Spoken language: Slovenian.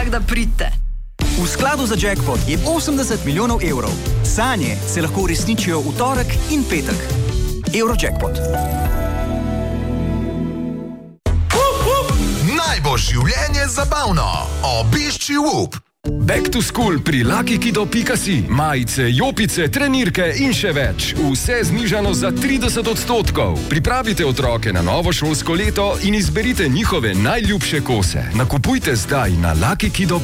Tako da pridite. V skladu za jackpot je 80 milijonov evrov. Sanje se lahko uresničijo v torek in petek. Eurojackpot. Naj bo življenje zabavno. Obišči Whoop. Back to school pri luckykido.si. Majice, jopice, trenirke in še več. Vse znižano za 30%. Pripravite otroke na novo šolsko leto in izberite njihove najljubše kose. Nakupujte zdaj na luckykido.si.